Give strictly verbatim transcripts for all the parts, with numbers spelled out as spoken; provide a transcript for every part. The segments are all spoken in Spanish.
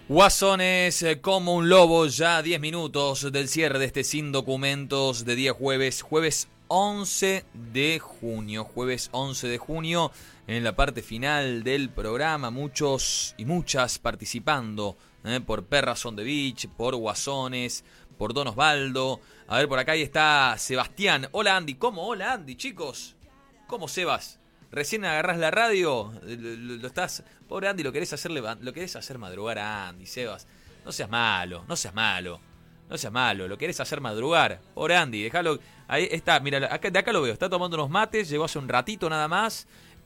Guasones eh, como un lobo, ya diez minutos del cierre de este Sin Documentos de día jueves, jueves once de junio, jueves once de junio, en la parte final del programa, muchos y muchas participando, eh, por Perras on the Beach, por Guasones, por Don Osvaldo. A ver, por acá ahí está Sebastián. Hola Andy, ¿cómo? Hola Andy, chicos. ¿Cómo Sebas? Recién agarrás la radio, lo, lo estás... Pobre Andy, lo querés hacer, lo querés hacer madrugar a Andy, Sebas. No seas malo, no seas malo. No seas malo, lo querés hacer madrugar. Pobre Andy, déjalo... Ahí está, mira, acá, de acá lo veo. Está tomando unos mates, llegó hace un ratito nada más.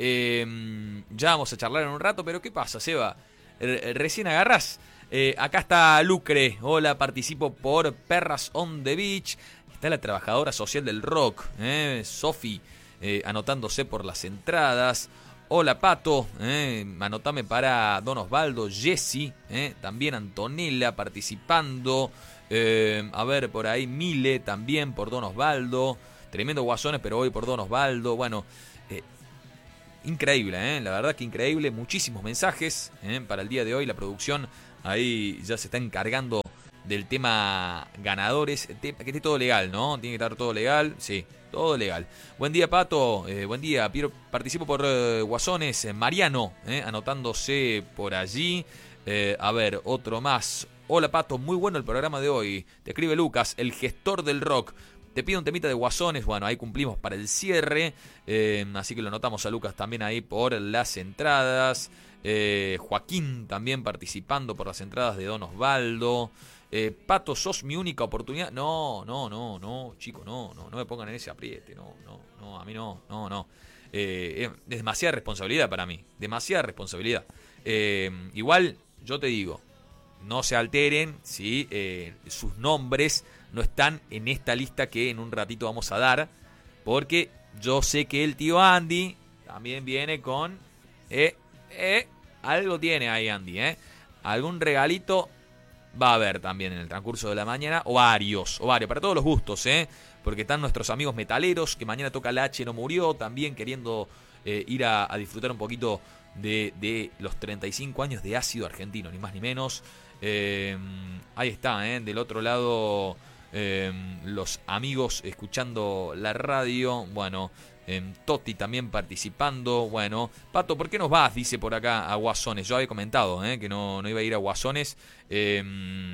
Eh, ya vamos a charlar en un rato, pero ¿qué pasa, Seba? R recién agarrás. Eh, acá está Lucre. Hola, participo por Perras on the Beach. Está la trabajadora social del rock, eh, Sofi. Eh, anotándose por las entradas. Hola Pato, eh, anotame para Don Osvaldo, Jessy, eh, también Antonella participando. Eh, a ver, por ahí Mile también por Don Osvaldo. Tremendo Guasones, pero hoy por Don Osvaldo. Bueno, eh, increíble, eh, la verdad que increíble. Muchísimos mensajes eh, para el día de hoy. La producción ahí ya se está encargando del tema ganadores. Que esté todo legal, ¿no? Tiene que estar todo legal, sí. Todo legal. Buen día, Pato. Eh, buen día. Piero, participo por eh, Guasones. Eh, Mariano, eh, anotándose por allí. Eh, a ver, otro más. Hola, Pato. Muy bueno el programa de hoy. Te escribe Lucas, el gestor del rock. Te pido un temita de Guasones. Bueno, ahí cumplimos para el cierre. Eh, así que lo notamos a Lucas también ahí por las entradas. Eh, Joaquín también participando por las entradas de Don Osvaldo. Eh, Pato, sos mi única oportunidad. No, no, no, no, chico, no, no, no me pongan en ese apriete. No, no, no, a mí no, no, no. Eh, es demasiada responsabilidad para mí. Demasiada responsabilidad. Eh, igual, yo te digo, no se alteren si eh, sus nombres no están en esta lista que en un ratito vamos a dar. Porque yo sé que el tío Andy también viene con... Eh, eh, algo tiene ahí Andy, eh. Algún regalito va a haber también en el transcurso de la mañana, o varios, o varios, para todos los gustos, ¿eh? Porque están nuestros amigos metaleros, que mañana toca la H No Murió, también queriendo eh, ir a, a disfrutar un poquito de, de los treinta y cinco años de ácido argentino, ni más ni menos. Eh, ahí está, ¿eh? Del otro lado, eh, los amigos escuchando la radio, bueno... Eh, Toti también participando. Bueno, Pato, ¿por qué nos vas? Dice por acá a Guasones. Yo había comentado eh, que no, no iba a ir a Guasones. eh,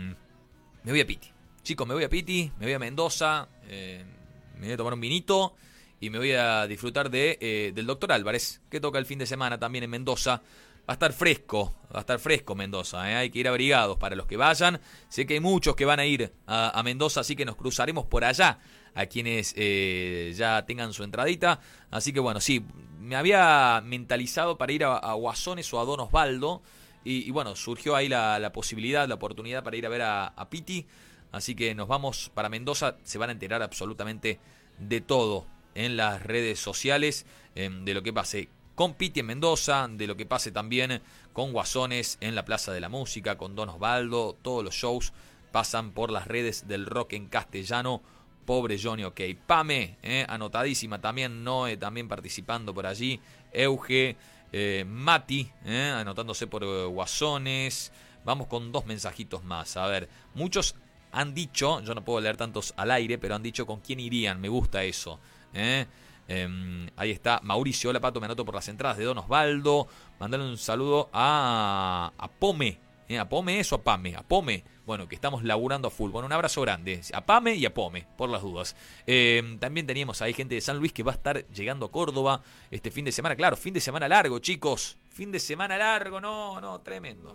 Me voy a Piti. Chicos, me voy a Piti, me voy a Mendoza, eh, me voy a tomar un vinito y me voy a disfrutar de eh, del doctor Álvarez, que toca el fin de semana también en Mendoza. Va a estar fresco, va a estar fresco Mendoza, ¿eh? Hay que ir abrigados para los que vayan. Sé que hay muchos que van a ir a, a Mendoza, así que nos cruzaremos por allá a quienes eh, ya tengan su entradita. Así que bueno, sí, me había mentalizado para ir a, a Guasones o a Don Osvaldo. Y, y bueno, surgió ahí la, la posibilidad, la oportunidad para ir a ver a, a Piti. Así que nos vamos para Mendoza. Se van a enterar absolutamente de todo en las redes sociales, eh, de lo que pase con Piti en Mendoza, de lo que pase también con Guasones en la Plaza de la Música, con Don Osvaldo. Todos los shows pasan por las redes del rock en castellano. Pobre Johnny, ok. Pame, eh, anotadísima también. Noé también participando por allí. Euge, eh, Mati, eh, anotándose por eh, Guasones. Vamos con dos mensajitos más. A ver, muchos han dicho, yo no puedo leer tantos al aire, pero han dicho con quién irían. Me gusta eso, eh. Eh, ahí está Mauricio. Hola Pato, me anoto por las entradas de Don Osvaldo. Mandale un saludo a, a Pome. ¿Eh? ¿A Pome eso? A Pame. A Pome. Bueno, que estamos laburando a full. Bueno, un abrazo grande. A Pame y a Pome, por las dudas. Eh, también teníamos ahí gente de San Luis que va a estar llegando a Córdoba este fin de semana. Claro, fin de semana largo, chicos. Fin de semana largo. No, no, tremendo.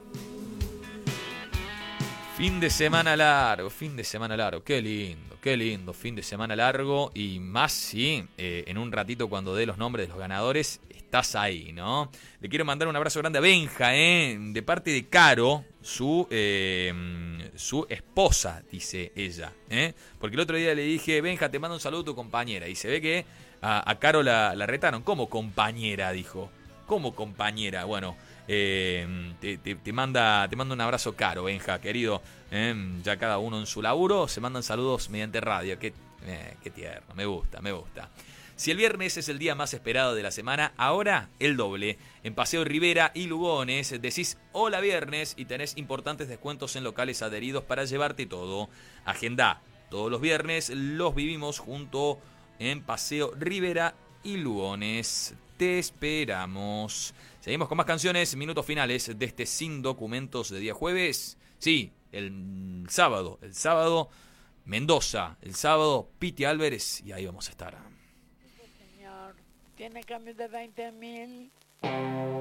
Fin de semana largo, fin de semana largo, qué lindo, qué lindo, fin de semana largo y más si eh, en un ratito cuando dé los nombres de los ganadores estás ahí, ¿no? Le quiero mandar un abrazo grande a Benja, ¿eh? De parte de Caro, su, eh, su esposa, dice ella, ¿eh? Porque el otro día le dije, Benja, te mando un saludo a tu compañera y se ve que a, a Caro la, la retaron, ¿cómo compañera? Dijo, ¿cómo compañera? Bueno... Eh, te, te, te manda te manda un abrazo Caro, Benja, querido, eh, ya cada uno en su laburo se mandan saludos mediante radio, qué, eh, qué tierno, me gusta, me gusta. Si el viernes es el día más esperado de la semana, ahora el doble. En Paseo Rivera y Lugones decís hola viernes y tenés importantes descuentos en locales adheridos para llevarte todo. Agenda. Todos los viernes los vivimos junto en Paseo Rivera y Lugones. Te esperamos. Seguimos con más canciones, minutos finales de este Sin Documentos de día jueves. Sí, el sábado, el sábado Mendoza, el sábado Piti Álvarez y ahí vamos a estar. Señor, tiene cambio de veinte mil.